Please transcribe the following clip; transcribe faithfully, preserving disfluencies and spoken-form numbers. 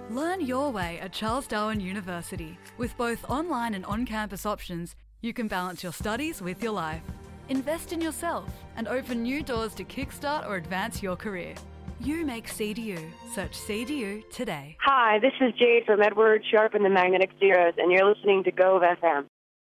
Learn your way at Charles Darwin University. With both online and on-campus options, you can balance your studies with your life. Invest in yourself and open new doors to kickstart or advance your career. You make C D U. Search C D U today. Hi, this is Jade from Edward Sharp and the Magnetic Zeros, and you're listening to Gove F M.